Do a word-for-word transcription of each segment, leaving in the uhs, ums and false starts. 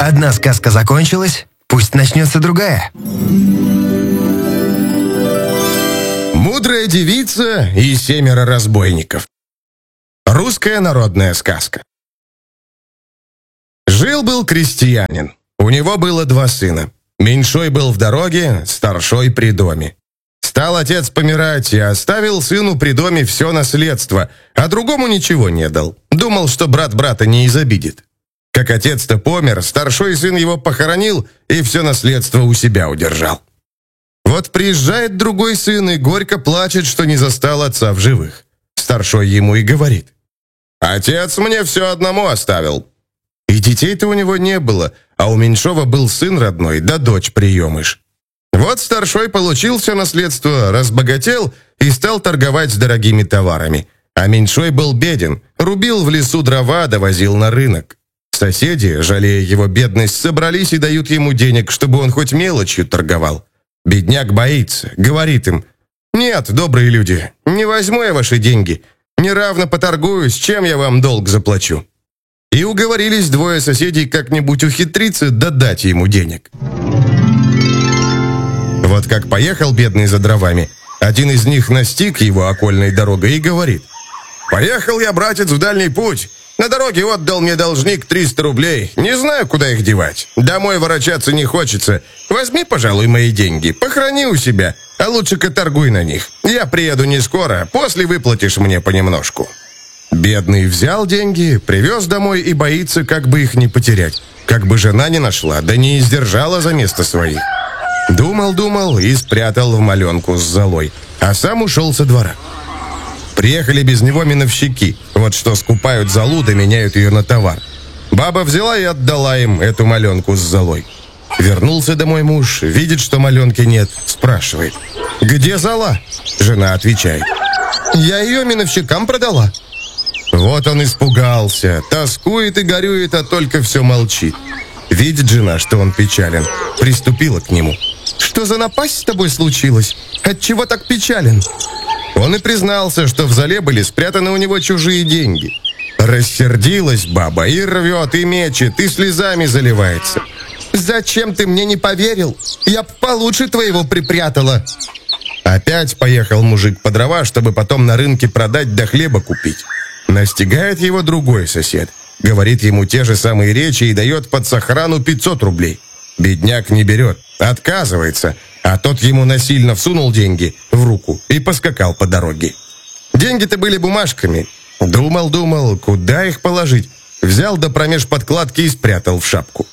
Одна сказка закончилась, пусть начнется другая. Мудрая девица и семеро разбойников. Русская народная сказка. Жил-был крестьянин. У него было два сына. Меньшой был в дороге, старшой при доме. Стал отец помирать и оставил сыну при доме все наследство, а другому ничего не дал. Думал, что брат брата не изобидит. Как отец-то помер, старшой сын его похоронил и все наследство у себя удержал. Вот приезжает другой сын и горько плачет, что не застал отца в живых. Старшой ему и говорит: «Отец мне все одному оставил». И детей-то у него не было, а у меньшого был сын родной, да дочь приемыш. Вот старшой получил все наследство, разбогател и стал торговать с дорогими товарами. А меньшой был беден, рубил в лесу дрова, довозил на рынок. Соседи, жалея его бедность, собрались и дают ему денег, чтобы он хоть мелочью торговал. Бедняк боится, говорит им: «Нет, добрые люди, не возьму я ваши деньги, неравно поторгуюсь, чем я вам долг заплачу». И уговорились двое соседей как-нибудь ухитриться да дать ему денег. Вот как поехал бедный за дровами, один из них настиг его окольной дорогой и говорит: «Поехал я, братец, в дальний путь. На дороге отдал мне должник триста рублей. Не знаю, куда их девать. Домой ворочаться не хочется. Возьми, пожалуй, мои деньги, похрани у себя, а лучше-ка торгуй на них. Я приеду не скоро, после выплатишь мне понемножку». Бедный взял деньги, привез домой и боится, как бы их не потерять. Как бы жена не нашла, да не издержала за место своих. Думал-думал и спрятал в маленку с золой, а сам ушел со двора. Приехали без него миновщики, вот что скупают золу да меняют ее на товар. Баба взяла и отдала им эту маленку с золой. Вернулся домой муж, видит, что маленки нет, спрашивает: «Где зола?» Жена отвечает: «Я ее миновщикам продала». Вот он испугался, тоскует и горюет, а только все молчит. Видит жена, что он печален, приступила к нему: «Что за напасть с тобой случилась? Отчего так печален?» Он и признался, что в золе были спрятаны у него чужие деньги. Рассердилась баба и рвет, и мечет, и слезами заливается. «Зачем ты мне не поверил? Я б получше твоего припрятала». Опять поехал мужик по дрова, чтобы потом на рынке продать да хлеба купить. Настигает его другой сосед, говорит ему те же самые речи и дает под сохрану пятьсот рублей. Бедняк не берет, отказывается, а тот ему насильно всунул деньги в руку и поскакал по дороге. Деньги-то были бумажками. Думал-думал, куда их положить. Взял да промеж подкладки и спрятал в шапку.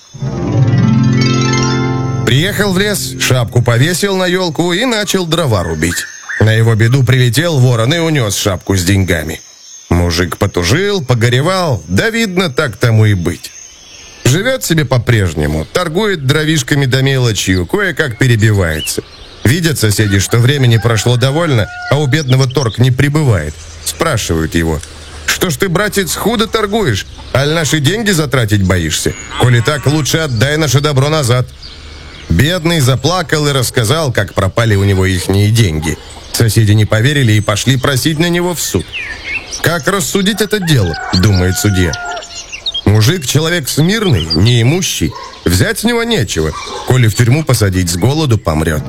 Приехал в лес, шапку повесил на елку и начал дрова рубить. На его беду прилетел ворон и унес шапку с деньгами. Мужик потужил, погоревал, да видно, так тому и быть. Живет себе по-прежнему, торгует дровишками да мелочью, кое-как перебивается. Видят соседи, что времени прошло довольно, а у бедного торг не прибывает. Спрашивают его: «Что ж ты, братец, худо торгуешь? Аль наши деньги затратить боишься? Коли так, лучше отдай наше добро назад». Бедный заплакал и рассказал, как пропали у него ихние деньги. Соседи не поверили и пошли просить на него в суд. «Как рассудить это дело?» — думает судья. Мужик человек смирный, неимущий, взять с него нечего, коли в тюрьму посадить, с голоду помрет.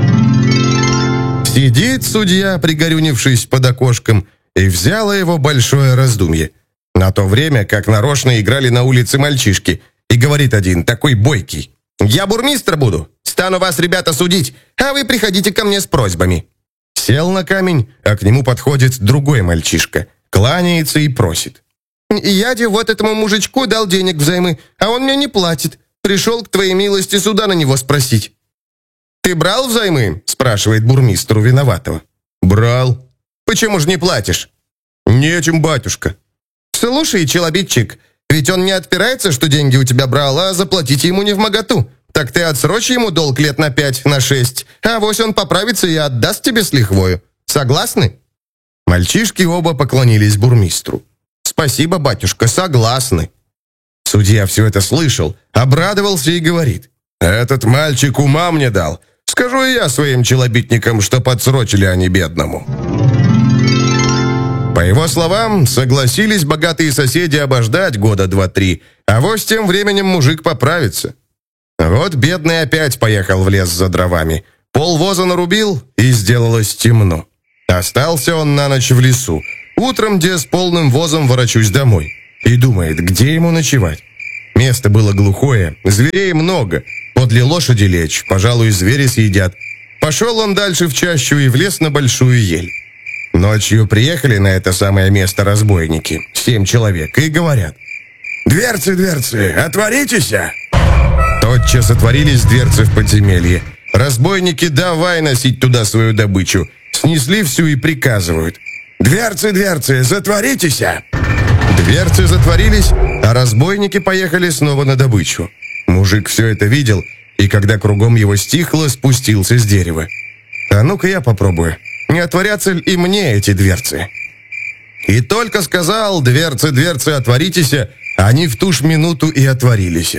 Сидит судья, пригорюнившись под окошком, и взяло его большое раздумье. На то время, как нарочно играли на улице мальчишки, и говорит один, такой бойкий: «Я бурмистр буду, стану вас, ребята, судить, а вы приходите ко мне с просьбами». Сел на камень, а к нему подходит другой мальчишка, кланяется и просит: «Я-де вот этому мужичку дал денег взаймы, а он мне не платит. Пришел к твоей милости суда на него спросить». «Ты брал взаймы?» — спрашивает бурмистру виноватого. «Брал». «Почему же не платишь?» «Нечем, батюшка». «Слушай, челобитчик, ведь он не отпирается, что деньги у тебя брал, а заплатить ему не вмоготу. Так ты отсрочь ему долг лет на пять, на шесть, а вось он поправится и отдаст тебе с лихвою. Согласны?» Мальчишки оба поклонились бурмистру. «Спасибо, батюшка, согласны». Судья все это слышал, обрадовался и говорит: «Этот мальчик ума мне дал. Скажу и я своим челобитникам, что подсрочили они бедному». По его словам, согласились богатые соседи обождать года два-три, а вось тем временем мужик поправится. Вот бедный опять поехал в лес за дровами. Полвоза нарубил, и сделалось темно. Остался он на ночь в лесу. Утром где с полным возом ворочусь домой. И думает, где ему ночевать. Место было глухое, зверей много. Подле лошади лечь, пожалуй, звери съедят. Пошел он дальше в чащу и влез на большую ель. Ночью приехали на это самое место разбойники, семь человек, и говорят: «Дверцы, дверцы, отворитесь!» Тотчас отворились дверцы в подземелье. Разбойники давай носить туда свою добычу. Снесли всю и приказывают: «Дверцы, дверцы, затворитесь!» Дверцы затворились, а разбойники поехали снова на добычу. Мужик все это видел, и когда кругом его стихло, спустился с дерева. «А ну-ка я попробую, не отворятся ли и мне эти дверцы?» И только сказал: «Дверцы, дверцы, отворитесь!» они в ту ж минуту и отворились.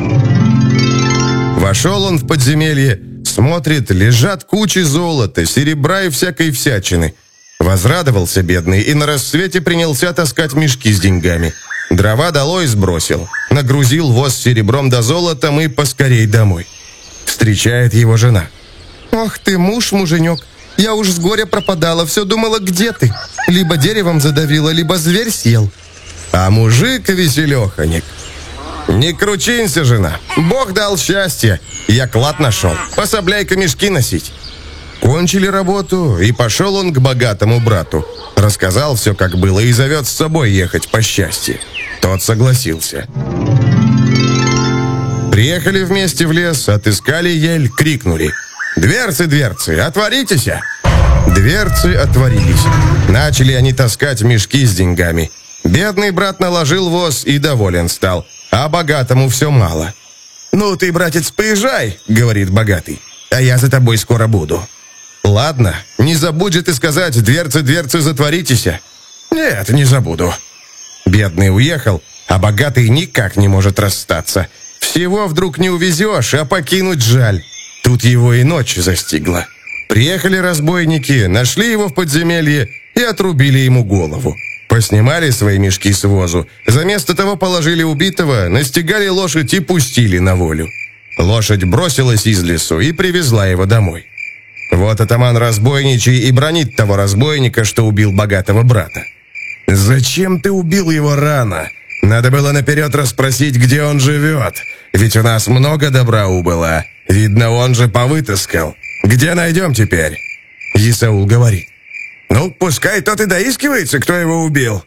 Вошел он в подземелье, смотрит, лежат кучи золота, серебра и всякой всячины. Возрадовался бедный и на рассвете принялся таскать мешки с деньгами. Дрова долой сбросил, нагрузил воз серебром да золотом и поскорей домой. Встречает его жена. «Ох ты, муж, муженек, я уж с горя пропадала, все думала, где ты? Либо деревом задавила, либо зверь съел». А мужик веселеханик. «Не кручинься, жена, Бог дал счастье, я клад нашел, пособляй-ка мешки носить». Кончили работу, и пошел он к богатому брату. Рассказал все, как было, и зовет с собой ехать по счастью. Тот согласился. Приехали вместе в лес, отыскали ель, крикнули: «Дверцы, дверцы, отворитесь!» Дверцы отворились. Начали они таскать мешки с деньгами. Бедный брат наложил воз и доволен стал, а богатому все мало. «Ну ты, братец, поезжай», — говорит богатый, «а я за тобой скоро буду». «Ладно, не забудь же ты сказать: дверцы, дверцы, затворитесь!» «Нет, не забуду». Бедный уехал, а богатый никак не может расстаться. Всего вдруг не увезешь, а покинуть жаль. Тут его и ночь застигла. Приехали разбойники, нашли его в подземелье и отрубили ему голову. Поснимали свои мешки с возу, заместо того положили убитого, настигали лошадь и пустили на волю. Лошадь бросилась из лесу и привезла его домой. Вот атаман разбойничий и бранит того разбойника, что убил богатого брата. «Зачем ты убил его рано? Надо было наперед расспросить, где он живет. Ведь у нас много добра убыло. Видно, он же повытаскал. Где найдем теперь?» Исаул говорит: «Ну, пускай тот и доискивается, кто его убил».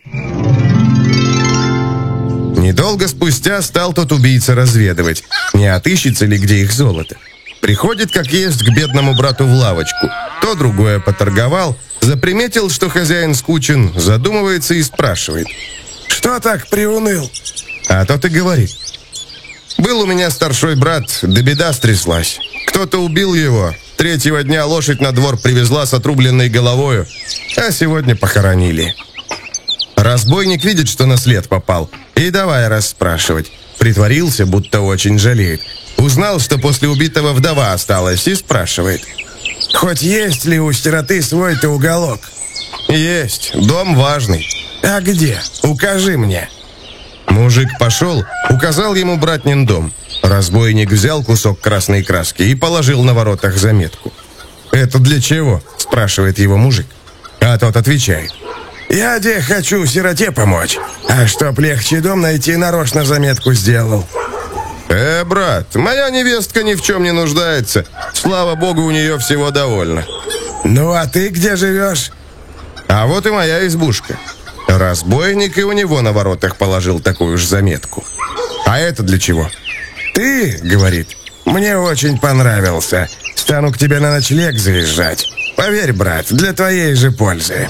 Недолго спустя стал тот убийца разведывать, не отыщется ли где их золото. Приходит, как есть, к бедному брату в лавочку. То другое поторговал, заприметил, что хозяин скучен, задумывается и спрашивает: «Что так приуныл?» А тот и говорит: «Был у меня старший брат, да беда стряслась. Кто-то убил его, третьего дня лошадь на двор привезла с отрубленной головою, а сегодня похоронили». Разбойник видит, что на след попал, и давай расспрашивать. Притворился, будто очень жалеет. Узнал, что после убитого вдова осталась, и спрашивает: «Хоть есть ли у сироты свой-то уголок?» «Есть, дом важный». «А где? Укажи мне». Мужик пошел, указал ему братнин дом. Разбойник взял кусок красной краски и положил на воротах заметку. «Это для чего?» – спрашивает его мужик. А тот отвечает: «Я де хочу сироте помочь, а чтоб легче дом найти, нарочно заметку сделал». «Э, брат, моя невестка ни в чем не нуждается. Слава богу, у нее всего довольно». «Ну, а ты где живешь?» «А вот и моя избушка». Разбойник и у него на воротах положил такую же заметку. «А это для чего?» «Ты, — говорит, — мне очень понравился. Стану к тебе на ночлег заезжать. Поверь, брат, для твоей же пользы».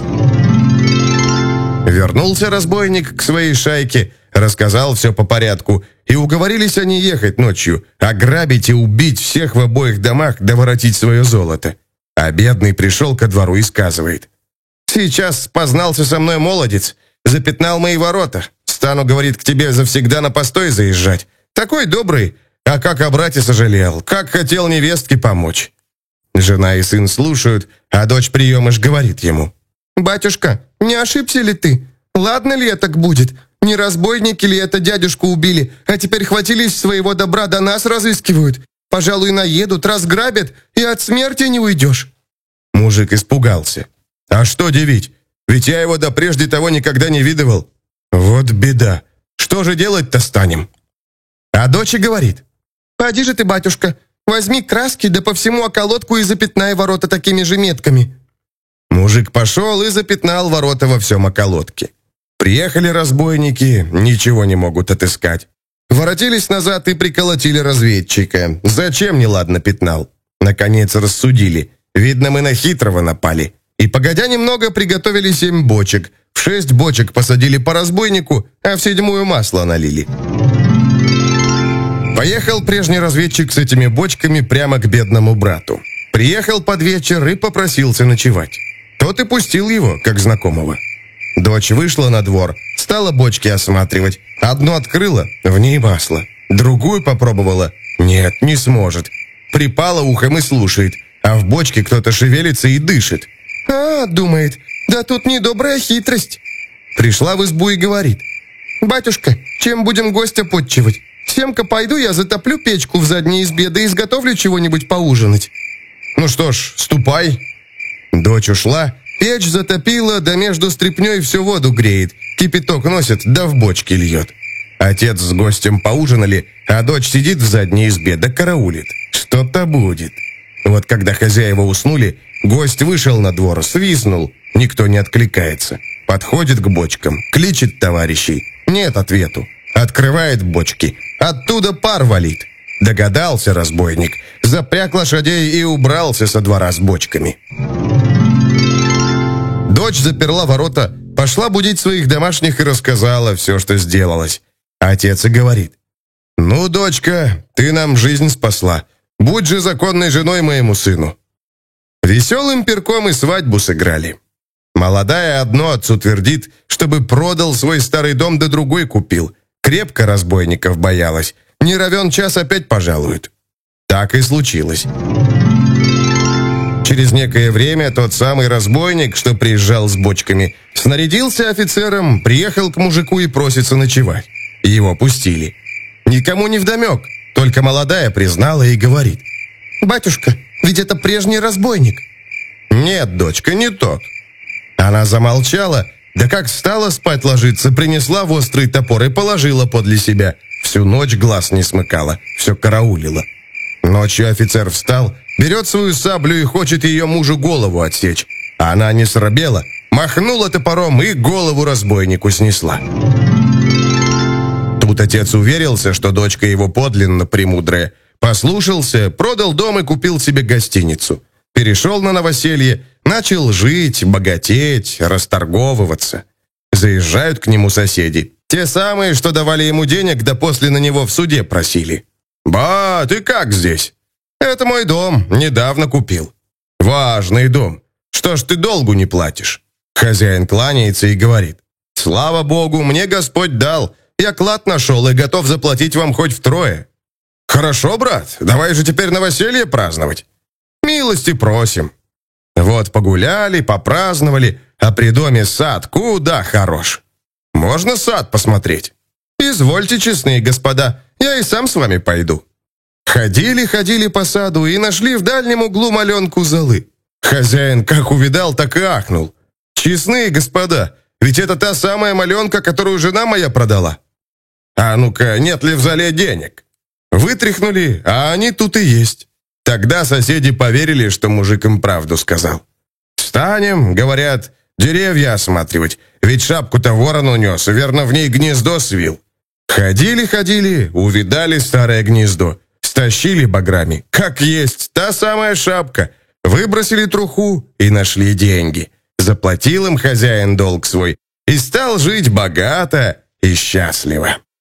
Вернулся разбойник к своей шайке, рассказал все по порядку, и уговорились они ехать ночью, ограбить и убить всех в обоих домах, да воротить свое золото. А бедный пришел ко двору и сказывает: «Сейчас познался со мной молодец, запятнал мои ворота. Стану, — говорит, — к тебе завсегда на постой заезжать. Такой добрый, а как о брате сожалел, как хотел невестке помочь». Жена и сын слушают, а дочь приемыш говорит ему: «Батюшка, не ошибся ли ты? Ладно ли это будет? Не разбойники ли это дядюшку убили, а теперь хватились своего добра, да нас разыскивают? Пожалуй, наедут, разграбят, и от смерти не уйдешь». Мужик испугался. «А что девить? Ведь я его до прежде того никогда не видывал. Вот беда. Что же делать-то станем?» А дочь говорит: «Поди же ты, батюшка, возьми краски, да по всему околотку и запятнай ворота такими же метками». Мужик пошел и запятнал ворота во всем околотке. Приехали разбойники, ничего не могут отыскать. Воротились назад и приколотили разведчика. Зачем неладно пятнал? Наконец рассудили. Видно, мы на хитрого напали. И, погодя немного, приготовили семь бочек. В шесть бочек посадили по разбойнику, а в седьмую масло налили. Поехал прежний разведчик с этими бочками прямо к бедному брату. Приехал под вечер и попросился ночевать. Тот и пустил его, как знакомого. Дочь вышла на двор, стала бочки осматривать. Одну открыла, в ней масло. Другую попробовала. Нет, не сможет. Припала ухом и слушает, а в бочке кто-то шевелится и дышит. «А, — думает, — да тут недобрая хитрость». Пришла в избу и говорит: «Батюшка, чем будем гостя подчивать? Семка пойду я затоплю печку в задней избе, да изготовлю чего-нибудь поужинать». «Ну что ж, ступай». Дочь ушла, печь затопила, да между стряпней всю воду греет, кипяток носит, да в бочке льет. Отец с гостем поужинали, а дочь сидит в задней избе, да караулит. Что-то будет. Вот когда хозяева уснули, гость вышел на двор, свистнул, никто не откликается. Подходит к бочкам, кличет товарищей. Нет ответу. Открывает бочки, оттуда пар валит. Догадался разбойник, запряг лошадей и убрался со двора с бочками. Дочь заперла ворота, пошла будить своих домашних и рассказала все, что сделалось. Отец и говорит: «Ну, дочка, ты нам жизнь спасла. Будь же законной женой моему сыну». Веселым перком и свадьбу сыграли. Молодая одно отцу твердит, чтобы продал свой старый дом да другой купил. Крепко разбойников боялась. Не равен час опять пожалуют. Так и случилось. Через некое время тот самый разбойник, что приезжал с бочками, снарядился офицером, приехал к мужику и просится ночевать. Его пустили. Никому не вдомек, только молодая признала и говорит: «Батюшка, ведь это прежний разбойник». «Нет, дочка, не тот». Она замолчала, да как стала спать ложиться, принесла в острый топор и положила подле себя. Всю ночь глаз не смыкала, все караулила. Ночью офицер встал, берет свою саблю и хочет ее мужу голову отсечь. А она не срабела, махнула топором и голову разбойнику снесла. Тут отец уверился, что дочка его подлинно премудрая. Послушался, продал дом и купил себе гостиницу. Перешел на новоселье, начал жить, богатеть, расторговываться. Заезжают к нему соседи. Те самые, что давали ему денег, да после на него в суде просили. «Ба, ты как здесь?» «Это мой дом, недавно купил». «Важный дом. Что ж ты долгу не платишь?» Хозяин кланяется и говорит: «Слава Богу, мне Господь дал. Я клад нашел и готов заплатить вам хоть втрое». «Хорошо, брат, давай же теперь новоселье праздновать». «Милости просим». Вот погуляли, попраздновали, а при доме сад куда хорош. «Можно сад посмотреть?» «Извольте, честные господа, я и сам с вами пойду». Ходили, ходили по саду и нашли в дальнем углу маленку золы. Хозяин как увидал, так и ахнул. «Честные господа, ведь это та самая маленка, которую жена моя продала. А ну-ка, нет ли в зале денег?» Вытряхнули, а они тут и есть. Тогда соседи поверили, что мужик им правду сказал. «Встанем, — говорят, — деревья осматривать, ведь шапку-то ворон унес, верно, в ней гнездо свил». Ходили-ходили, увидали старое гнездо, стащили баграми, как есть, та самая шапка, выбросили труху и нашли деньги. Заплатил им хозяин долг свой и стал жить богато и счастливо.